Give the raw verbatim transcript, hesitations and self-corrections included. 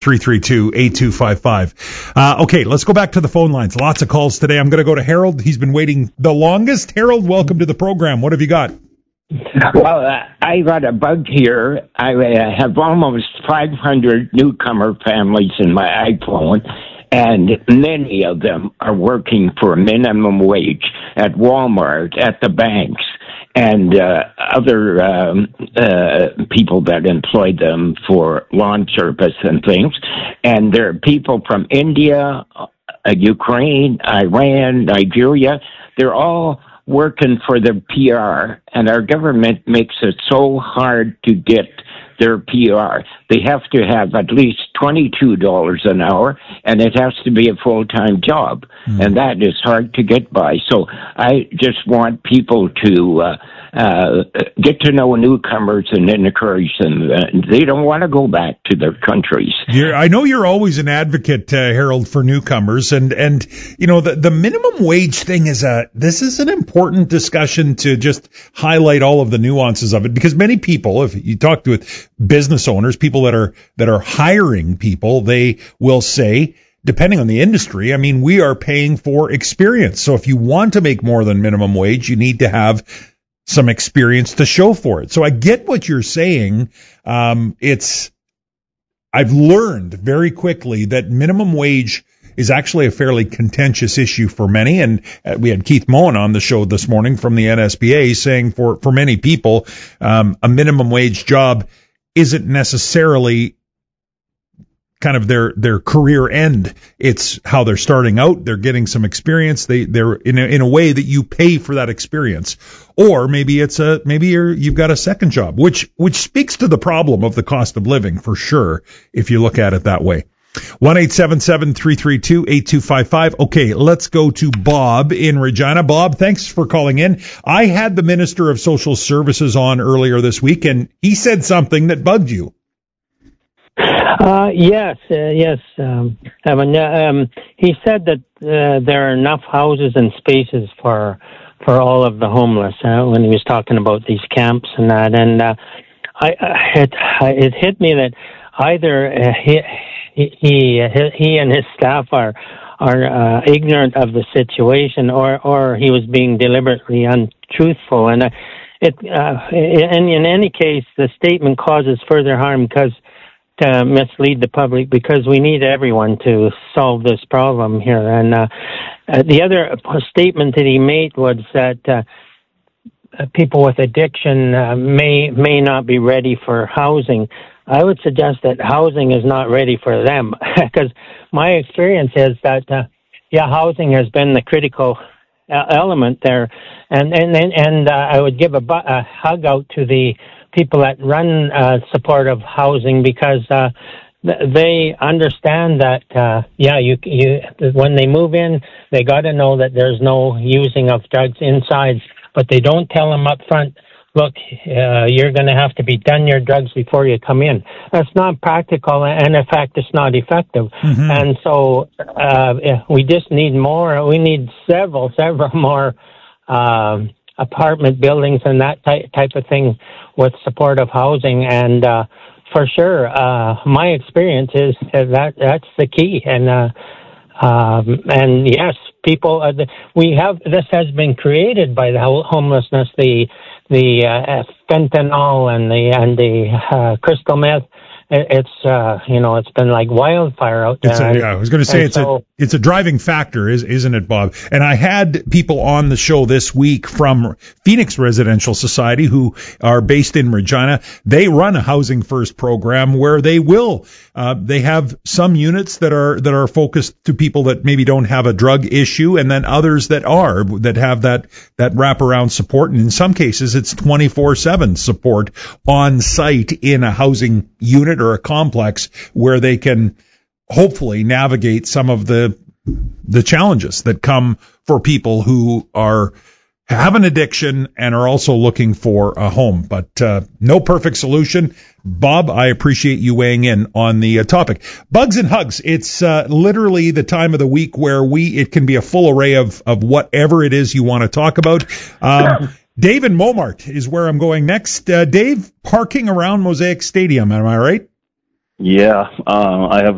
three three two, eight two five five. Uh, okay, let's go back to the phone lines. Lots of calls today. I'm going to go to Harold. He's been waiting the longest. Harold, welcome to the program. What have you got? Well, uh, I got a bug here. I uh, have almost five hundred newcomer families in my iPhone, and many of them are working for minimum wage at Walmart, at the banks, and uh, other um, uh, people that employ them for lawn service and things. And there are people from India, uh, Ukraine, Iran, Nigeria. They're all working for the P R, and our government makes it so hard to get their P R. They have to have at least twenty-two dollars an hour, and it has to be a full-time job, mm. and that is hard to get by. So I just want people to uh, uh, get to know newcomers and encourage them. Uh, they don't want to go back to their countries. You're, I know you're always an advocate, uh, Harold, for newcomers, and and you know the the minimum wage thing is a this is an important discussion to just highlight all of the nuances of it, because many people, if you talk to business owners, people that are that are hiring people, they will say, depending on the industry, I mean, we are paying for experience. So if you want to make more than minimum wage, you need to have some experience to show for it. So I get what you're saying. Um, it's, I've learned very quickly that minimum wage is actually a fairly contentious issue for many. And uh, we had Keith Moen on the show this morning from the N S B A saying for, for many people, um, a minimum wage job isn't necessarily kind of their, their career end. It's how they're starting out. They're getting some experience. They, they're in a, in a way that you pay for that experience. Or maybe it's a, maybe you're, you've got a second job, which, which speaks to the problem of the cost of living for sure, if you look at it that way. one eight seven seven, three three two, eight two five five. Okay, let's go to Bob in Regina. Bob, thanks for calling in. I had the Minister of Social Services on earlier this week, and he said something that bugged you. Uh, yes, uh, yes, um, Evan. Um, he said that uh, there are enough houses and spaces for for all of the homeless uh, when he was talking about these camps and that. And uh, I, uh, it, it hit me that either uh, he, he he and his staff are are uh, ignorant of the situation, or or he was being deliberately untruthful. And uh, it uh, in, in any case, the statement causes further harm because. To mislead the public, because we need everyone to solve this problem here. And uh, uh, the other statement that he made was that uh, people with addiction uh, may may not be ready for housing. I would suggest that housing is not ready for them, because my experience is that uh, yeah, housing has been the critical uh, element there, and and and, and uh, I would give a, bu- a hug out to the people that run uh, supportive housing, because uh, th- they understand that uh, yeah, you you when they move in, they got to know that there's no using of drugs inside, but they don't tell them up front. Look, uh, you're going to have to be done your drugs before you come in. That's not practical, and in fact, it's not effective. Mm-hmm. And so uh, we just need more. We need several, several more uh, apartment buildings and that ty- type of thing with supportive housing. And uh, for sure, uh, my experience is that that's the key. And uh, um, and yes, people. Uh, the, we have this has been created by the homelessness. The the uh, fentanyl and the and the uh, crystal meth. It's uh, you know, it's been like wildfire out there. It's a, yeah, I was going to say it's so, a it's a driving factor, is isn't it, Bob? And I had people on the show this week from Phoenix Residential Society who are based in Regina. They run a housing first program where they will uh, they have some units that are that are focused to people that maybe don't have a drug issue, and then others that are that have that that wraparound support. And in some cases, it's twenty-four seven support on site in a housing unit or a complex where they can hopefully navigate some of the the challenges that come for people who are have an addiction and are also looking for a home. But uh, no perfect solution. Bob, I appreciate you weighing in on the uh, topic. Bugs and Hugs. It's uh, literally the time of the week where we it can be a full array of of whatever it is you want to talk about. Um, Dave in Momart is where I'm going next. Uh, Dave, parking around Mosaic Stadium, am I right? Yeah, uh, I have